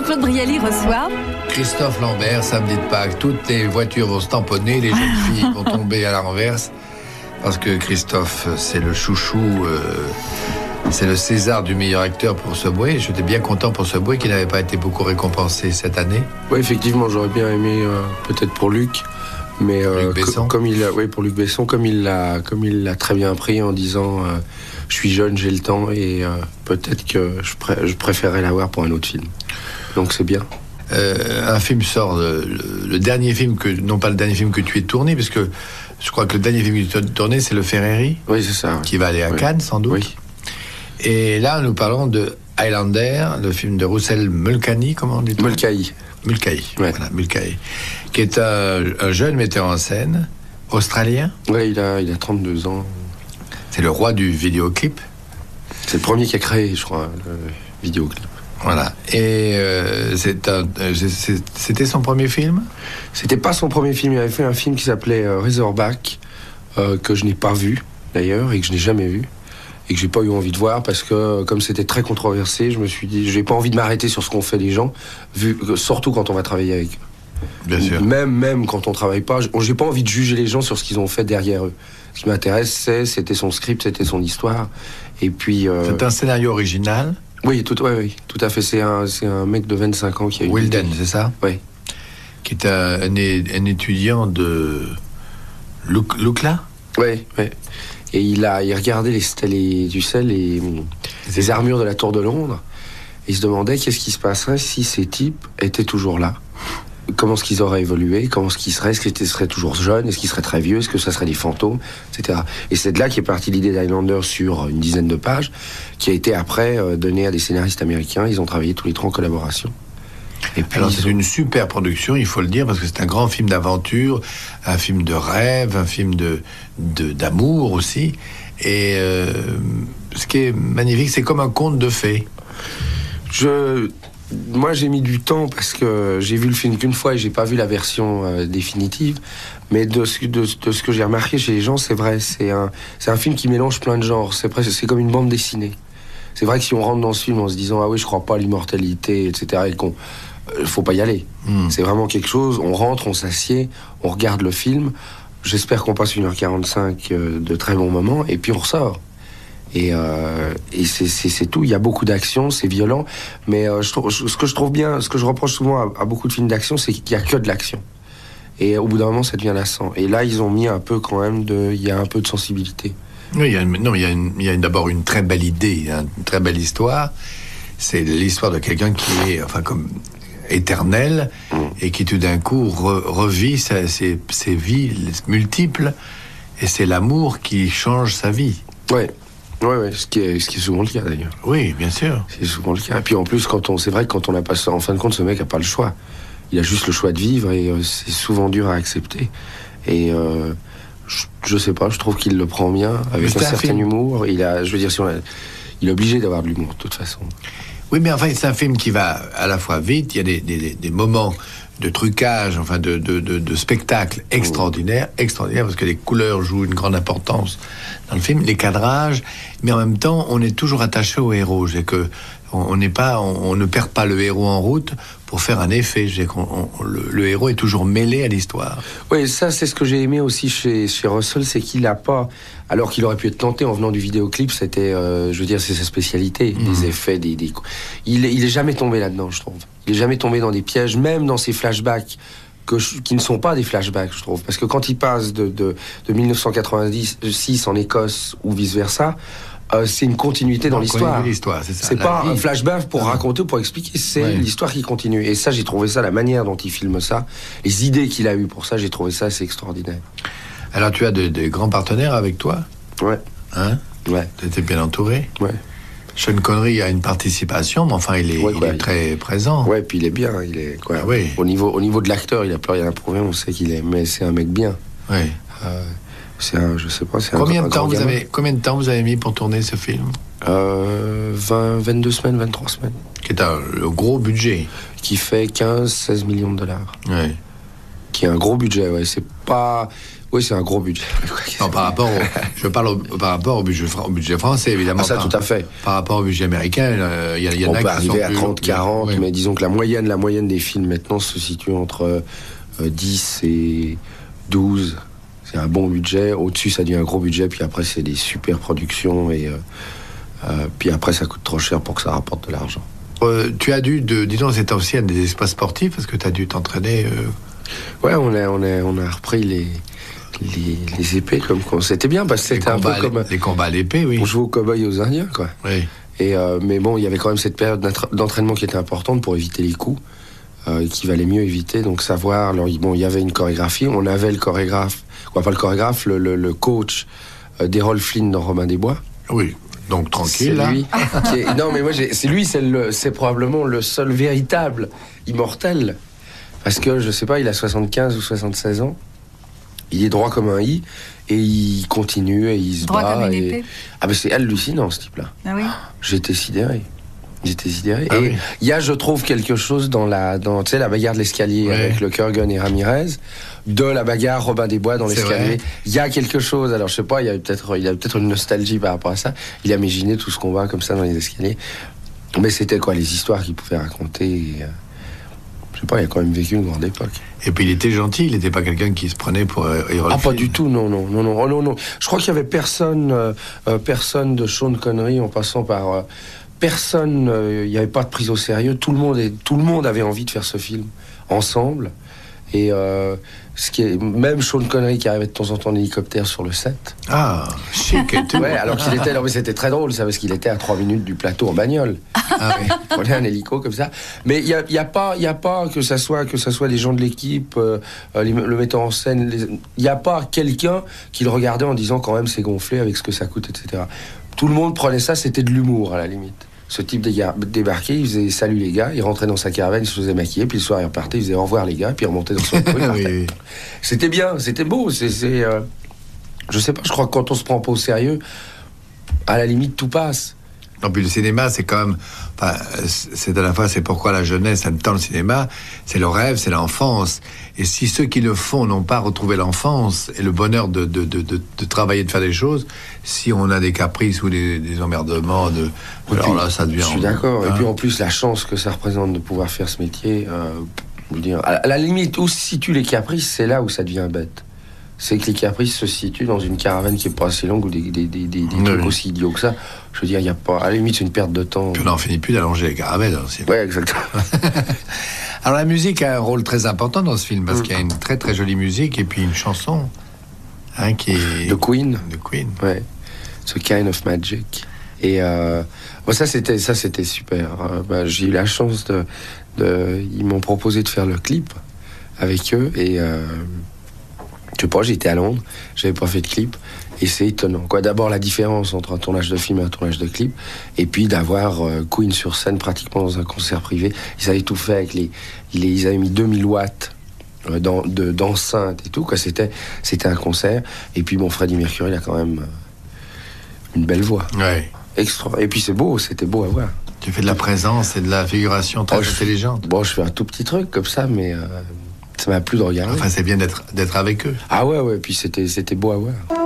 Jean-Claude Brialy reçoit Christophe Lambert, samedi de Pâques. Toutes les voitures vont se tamponner, les jeunes filles vont tomber à la renverse. Parce que Christophe, c'est le chouchou, c'est le César du meilleur acteur pour Subway. J'étais bien content pour Subway qu'il n'avait pas été beaucoup récompensé cette année. Oui, effectivement, j'aurais bien aimé peut-être pour Luc. Mais comme il a, oui, pour Luc Besson, comme il l'a très bien pris en disant je suis jeune, j'ai le temps et peut-être que je préférerais l'avoir pour un autre film. Donc c'est bien. Un film sort, le dernier film non pas le dernier film que tu aies tourné, parce que je crois que le dernier film que tu as tourné, c'est Le Ferreri. Oui, c'est ça. Qui va aller à Cannes, sans doute. Oui. Et là, nous parlons de Highlander, le film de Roussel Mulcahy, comment on dit? Mulcahy, ouais. Voilà, Mulcahy, qui est un jeune metteur en scène australien. Oui, il a 32 ans. C'est le roi du vidéoclip. C'est le premier qui a créé, je crois, le vidéoclip. Voilà. Et c'était son premier film? C'était pas son premier film. Il avait fait un film qui s'appelait Razorback, que je n'ai pas vu, d'ailleurs, et que je n'ai jamais vu. Et que j'ai pas eu envie de voir parce que, comme c'était très controversé, je me suis dit, j'ai pas envie de m'arrêter sur ce qu'ont fait les gens, surtout quand on va travailler avec eux. Bien sûr. Même quand on travaille pas, j'ai pas envie de juger les gens sur ce qu'ils ont fait derrière eux. Ce qui m'intéresse, c'était son script, c'était son histoire. Et puis. C'est un scénario original? Oui, tout à fait. C'est un mec de 25 ans qui a eu. Wilden, c'est ça? Oui. Qui est un étudiant de Lucla? Oui. Et il regardait les armures de la Tour de Londres. Et il se demandait qu'est-ce qui se passerait si ces types étaient toujours là. Comment est-ce qu'ils auraient évolué? Comment est-ce qu'ils seraient? Est-ce qu'ils seraient toujours jeunes? Est-ce qu'ils seraient très vieux? Est-ce que ça serait des fantômes? Etc. Et c'est de là qu'est partie l'idée d'Highlander sur une dizaine de pages, qui a été après donnée à des scénaristes américains. Ils ont travaillé tous les trois en collaboration. Et puis, alors c'est une super production, il faut le dire, parce que c'est un grand film d'aventure, un film de rêve, un film d'amour aussi. Et ce qui est magnifique, c'est comme un conte de fées. Moi, j'ai mis du temps parce que j'ai vu le film qu'une fois et j'ai pas vu la version définitive. Mais de ce que j'ai remarqué chez les gens, c'est vrai, c'est un film qui mélange plein de genres. C'est comme une bande dessinée. C'est vrai que si on rentre dans ce film en se disant ah oui, je crois pas à l'immortalité, etc., et qu'on faut pas y aller. C'est vraiment quelque chose, on rentre, on s'assied, on regarde le film, j'espère qu'on passe 1h45 de très bons moments, et puis on ressort. Et c'est tout, il y a beaucoup d'action, c'est violent, mais ce que je trouve bien, ce que je reproche souvent à beaucoup de films d'action, c'est qu'il y a que de l'action. Et au bout d'un moment, ça devient lassant. Et là, ils ont mis un peu quand même il y a un peu de sensibilité. Oui, il y a d'abord une très belle idée, une très belle histoire. C'est l'histoire de quelqu'un qui est, comme éternel, et qui tout d'un coup revit ses vies multiples, et c'est l'amour qui change sa vie. Ouais, ce qui est souvent le cas d'ailleurs. Oui, bien sûr. C'est souvent le cas. Et puis en plus, c'est vrai que quand on n'a pas ça, en fin de compte, ce mec n'a pas le choix. Il a juste le choix de vivre, et c'est souvent dur à accepter. Et je sais pas, je trouve qu'il le prend bien, avec un certain humour. Il est obligé d'avoir de l'humour, de toute façon. Oui, mais enfin, c'est un film qui va à la fois vite, il y a des moments de trucage, de spectacle extraordinaire, parce que les couleurs jouent une grande importance dans le film, les cadrages, mais en même temps, on est toujours attaché au héros. On ne perd pas le héros en route pour faire un effet. Le héros est toujours mêlé à l'histoire. Oui, ça, c'est ce que j'ai aimé aussi chez Russell, c'est qu'il n'a pas... Alors qu'il aurait pu être tenté en venant du vidéoclip, c'était, c'est sa spécialité, des effets, Il est jamais tombé là-dedans, je trouve. Il est jamais tombé dans des pièges, même dans ses flashbacks, qui ne sont pas des flashbacks, je trouve. Parce que quand il passe de 1986 en Écosse ou vice-versa, c'est une continuité dans l'histoire. C'est pas un flashback pour raconter ou pour expliquer, c'est l'histoire qui continue. Et ça, j'ai trouvé ça, la manière dont il filme ça, les idées qu'il a eues pour ça, j'ai trouvé ça assez extraordinaire. Alors tu as des grands partenaires avec toi? Ouais. Hein? Ouais. Tu étais bien entouré? Ouais. Sean Connery a une participation, mais enfin il est très présent. Ouais, puis il est bien, Oui. Au niveau de l'acteur, il a plus rien à prouver, on sait qu'il est, mais c'est un mec bien. Oui. Je sais pas, c'est combien de temps vous avez mis pour tourner ce film? 22 semaines, 23 semaines. Qui est le gros budget. Qui fait 15-16 millions de dollars. Oui. Qui est un gros budget, ouais. C'est pas... Oui, c'est un gros budget. Non, je parle par rapport au budget français, évidemment. Ah, ça, tout à fait. Par rapport au budget américain, il y en a On peut qui arriver à sont 30, 40, oui. mais disons que la moyenne des films maintenant se situe entre 10 et 12. C'est un bon budget. Au-dessus, ça devient un gros budget. Puis après, c'est des super productions. Et puis après, ça coûte trop cher pour que ça rapporte de l'argent. Tu as dû, disons, c'est aussi des espaces sportifs, parce que tu as dû t'entraîner. Ouais, on a repris les épées comme c'était bien, parce que c'était un peu comme les combats à l'épée, oui. On jouait aux cow-boys et aux Indiens, quoi. Oui. Et mais bon, il y avait quand même cette période d'entraînement qui était importante pour éviter les coups, qu'il valait mieux éviter. Donc savoir, alors bon, il y avait une chorégraphie, on avait le chorégraphe, pas le chorégraphe, le coach d'Errol Flynn dans Robin des Bois. Oui. Donc tranquille, c'est là. Lui non, mais moi, c'est probablement le seul véritable immortel. Parce que, je sais pas, il a 75 ou 76 ans. Il est droit comme un i. Et il continue et il se droit bat. Comme une épée. Ah, mais c'est hallucinant, ce type-là. Ah oui. J'étais sidéré. Ah, et oui. il y a, je trouve, quelque chose dans la bagarre de l'escalier, ouais, avec le Kurgan et Ramirez, de la bagarre Robin des Bois dans l'escalier. Vrai. Il y a quelque chose. Alors, je sais pas, il a peut-être une nostalgie par rapport à ça. Il a imaginé tout ce qu'on voit comme ça dans les escaliers. Mais c'était quoi, les histoires qu'il pouvait raconter. Je sais pas, il a quand même vécu une grande époque. Et puis il était gentil, il n'était pas quelqu'un qui se prenait pour Errol Ah, Flynn. pas du tout, non. Je crois qu'il y avait personne de Sean Connery en passant par personne. Il n'y avait pas de prise au sérieux. Tout le monde avait envie de faire ce film ensemble. Et même Sean Connery qui arrivait de temps en temps en hélicoptère sur le set. Ah, chic et tout. Ouais, alors qu'il était. Non, mais c'était très drôle, ça, parce qu'il était à 3 minutes du plateau en bagnole. Ah, oui. Il prenait un hélico comme ça. Mais il y a pas que ça soit des gens de l'équipe, le metteur en scène. Il n'y a pas quelqu'un qui le regardait en disant quand même c'est gonflé avec ce que ça coûte, etc. Tout le monde prenait ça, c'était de l'humour à la limite. Ce type débarquait, il faisait salut les gars, il rentrait dans sa caravane, il se faisait maquiller, puis le soir il repartait, il faisait au revoir les gars, puis il remontait dans son truc. Oui. C'était bien, c'était beau. Je sais pas, je crois que quand on se prend pas au sérieux, à la limite tout passe. Non, puis le cinéma, c'est quand même... Enfin, c'est à la fois, c'est pourquoi la jeunesse aime tant le cinéma, c'est le rêve, c'est l'enfance. Et si ceux qui le font n'ont pas retrouvé l'enfance et le bonheur de travailler, de faire des choses, si on a des caprices ou des emmerdements, alors là, ça devient... Je suis d'accord. Et puis en plus, la chance que ça représente de pouvoir faire ce métier, à la limite, où se situent les caprices, c'est là où ça devient bête. C'est que les caprices se situent dans une caravane qui est pas assez longue ou des trucs aussi idiots que ça. Je veux dire, il y a pas. À la limite, c'est une perte de temps. Puis on n'en finit plus d'allonger les caravelles. Aussi. Ouais, exactement. Alors la musique a un rôle très important dans ce film parce qu'il y a une très très jolie musique et puis une chanson qui est de Queen. De Queen. Ouais. It's a Kind of Magic. Et ça c'était super. J'ai eu la chance ils m'ont proposé de faire le clip avec eux et. Je sais pas, j'étais à Londres, j'avais pas fait de clip, et c'est étonnant. D'abord, la différence entre un tournage de film et un tournage de clip, et puis d'avoir Queen sur scène pratiquement dans un concert privé. Ils avaient tout fait avec ils avaient mis 2000 watts d'enceinte et tout, quoi. C'était un concert. Et puis, Freddie Mercury, il a quand même une belle voix. Ouais. Extra. Et puis, c'était beau à voir. Tu fais de la présence et de la figuration très intelligente. Je fais un tout petit truc comme ça, mais... ça m'a plu de regarder. Enfin, c'est bien d'être avec eux. Ah ouais, puis c'était beau à voir.